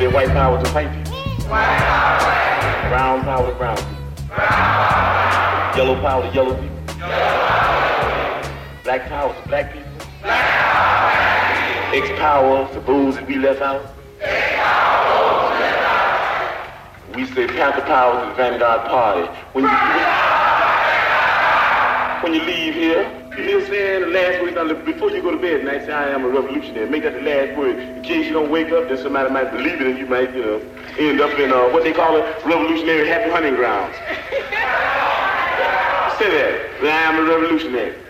white power to white people. Brown power to brown people. Yellow power to yellow people. Black power to black people. X power to those that we left out. We say Panther power to the Vanguard Party. When you leave here, you say the last word, before you go to bed tonight, say, I am a revolutionary. Make that the last word. In case you don't wake up, then somebody might believe it and you might, end up in what they call it, revolutionary happy hunting grounds. Say that. I am a revolutionary.